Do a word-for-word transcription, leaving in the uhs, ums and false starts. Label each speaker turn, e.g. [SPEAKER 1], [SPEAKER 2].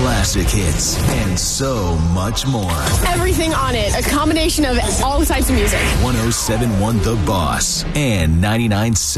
[SPEAKER 1] classic hits, and so much more.
[SPEAKER 2] Everything on it. A combination of all types of music.
[SPEAKER 1] one oh seven point one The Boss and ninety-nine point seven